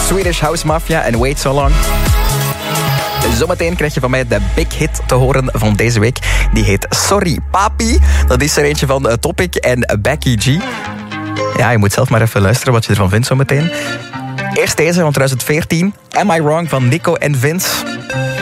Swedish House Mafia en Wait So Long. Zometeen krijg je van mij de big hit te horen van deze week. Die heet Sorry Papi. Dat is er eentje van Topic en Becky G. Ja, je moet zelf maar even luisteren wat je ervan vindt zometeen. Eerst deze van 2014. Am I Wrong van Nico en Vince.